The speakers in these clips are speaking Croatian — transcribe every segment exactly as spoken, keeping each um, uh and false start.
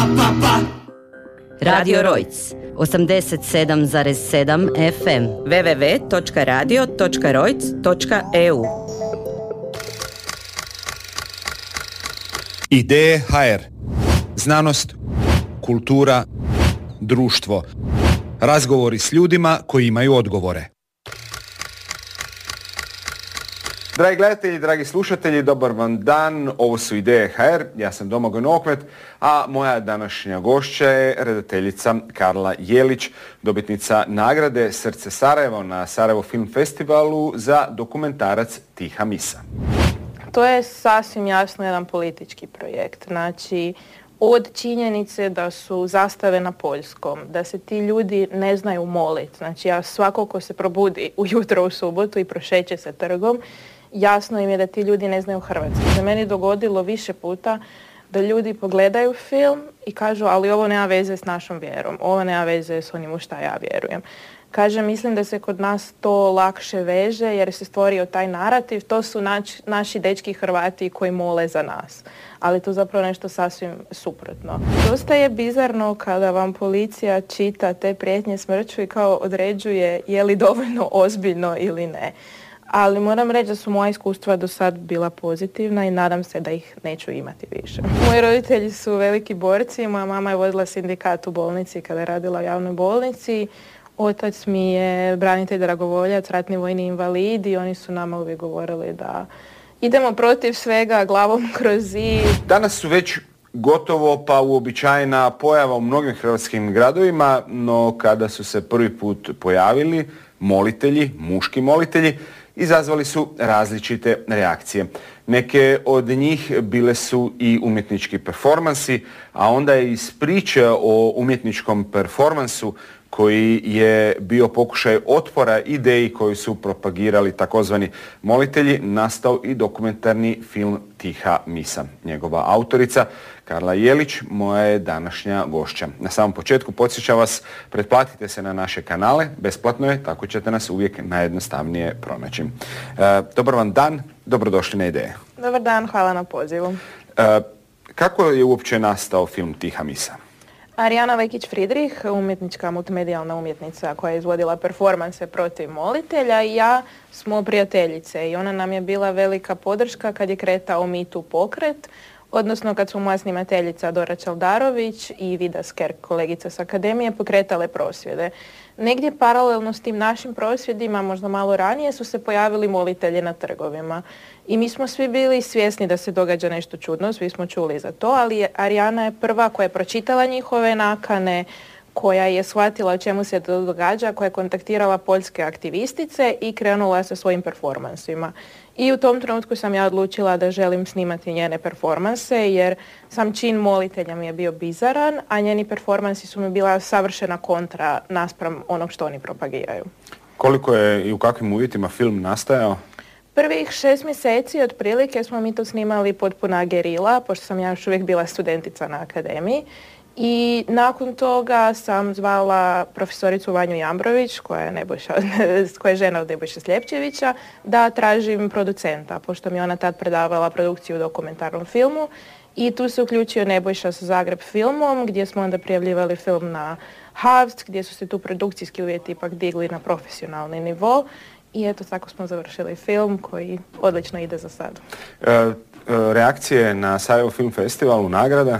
Radio Rojc, osamdeset sedam zarez sedam F M, w w w točka radio točka rojc točka e u. Ideje ha er. Znanost, kultura, društvo. Razgovori s ljudima koji imaju odgovore. Dragi gledatelji, dragi slušatelji, dobar vam dan. Ovo su Ideje ha er. Ja sam Domagoj Nokmet, a moja današnja gošća je redateljica Karla Jelić, dobitnica nagrade Srce Sarajevo na Sarajevo Film Festivalu za dokumentarac Tiha misa. To je sasvim jasno jedan politički projekt. Znači, od činjenice da su zastave na poljskom, da se ti ljudi ne znaju moliti. Znači, ja svako ko se probudi ujutro u subotu i prošeće se trgom, jasno im je da ti ljudi ne znaju hrvatski. Za meni dogodilo više puta da ljudi pogledaju film i kažu, ali ovo nema veze s našom vjerom, ovo nema veze s onim u šta ja vjerujem. Kažem, mislim da se kod nas to lakše veže jer se stvorio taj narativ, to su nač, naši dečki Hrvati koji mole za nas. Ali to zapravo nešto sasvim suprotno. Dosta je bizarno kada vam policija čita te prijetnje smrću i kao određuje je li dovoljno ozbiljno ili ne. Ali moram reći da su moja iskustva do sad bila pozitivna i nadam se da ih neću imati više. Moji roditelji su veliki borci, moja mama je vodila sindikat u bolnici kada je radila u javnoj bolnici. Otac mi je branitelj dragovoljac, ratni vojni invalid i oni su nama uvijek govorili da idemo protiv svega glavom kroz zid. Danas su već gotovo pa uobičajena pojava u mnogim hrvatskim gradovima, no kada su se prvi put pojavili molitelji, muški molitelji, izazvali su različite reakcije. Neke od njih bile su i umjetnički performansi, a onda je iz priče o umjetničkom performansu koji je bio pokušaj otpora ideji koju su propagirali takozvani molitelji, nastao i dokumentarni film Tiha misa. Njegova autorica, Karla Jelić, moja je današnja gošća. Na samom početku podsjećam vas, pretplatite se na naše kanale, besplatno je, tako ćete nas uvijek najjednostavnije pronaći. E, dobar vam dan, dobrodošli na Ideje. Dobar dan, hvala na pozivu. E, kako je uopće nastao film Tiha misa? Arijana Lekić-Fridrih, umjetnička multimedijalna umjetnica koja je izvodila performanse protiv molitelja i ja smo prijateljice i ona nam je bila velika podrška kad je kretao Me Too pokret, odnosno kad su moja snimateljica Dora Čaldarović i Vida Skerk, kolegica s akademije, pokretale prosvjede. Negdje paralelno s tim našim prosvjedima, možda malo ranije, su se pojavili molitelji na trgovima. I mi smo svi bili svjesni da se događa nešto čudno, svi smo čuli za to, ali Arijana je prva koja je pročitala njihove nakane, koja je shvatila o čemu se to događa, koja je kontaktirala poljske aktivistice i krenula sa svojim performansima. I u tom trenutku sam ja odlučila da želim snimati njene performanse jer sam čin molitelja mi je bio bizaran, a njeni performansi su mi bila savršena kontra naspram onog što oni propagiraju. Koliko je i u kakvim uvjetima film nastajao? Prvih šest mjeseci otprilike smo mi to snimali potpuna gerila, pošto sam ja još uvijek bila studentica na akademiji. I nakon toga sam zvala profesoricu Vanju Jambrović, koja je, Nebojša, koja je žena od Nebojše Sljepčevića, da tražim producenta, pošto mi ona tad predavala produkciju u dokumentarnom filmu. I tu se uključio Nebojša sa Zagreb filmom, gdje smo onda prijavljivali film na Havst, gdje su se tu produkcijski uvjeti ipak digli na profesionalni nivo. I eto, tako smo završili film koji odlično ide za sad. E, e, reakcije na Sarajevo Film Festivalu, nagrada?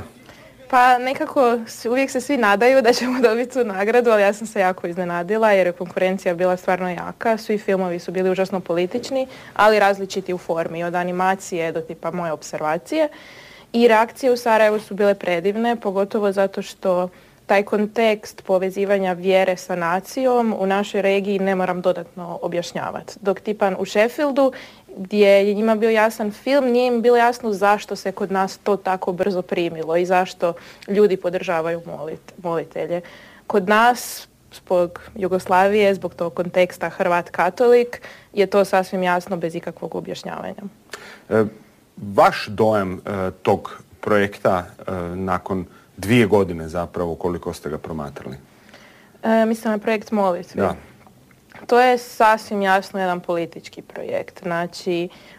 Pa nekako uvijek se svi nadaju da ćemo dobiti tu nagradu, ali ja sam se jako iznenadila jer je konkurencija bila stvarno jaka. Svi filmovi su bili užasno politični, ali različiti u formi, od animacije do tipa moje observacije. I reakcije u Sarajevu su bile predivne, pogotovo zato što taj kontekst povezivanja vjere sa nacijom u našoj regiji ne moram dodatno objašnjavati. Dok tipa u Sheffieldu, gdje je njima bio jasan film, nije im bilo jasno zašto se kod nas to tako brzo primilo i zašto ljudi podržavaju molit, molitelje. Kod nas, zbog Jugoslavije, zbog tog konteksta Hrvat katolik, je to sasvim jasno bez ikakvog objašnjavanja. E, vaš dojam e, tog projekta e, nakon dvije godine zapravo, koliko ste ga promatrali? E, mislim na projekt Molitve. Da. To je sasvim jasno jedan politički projekt. Znači,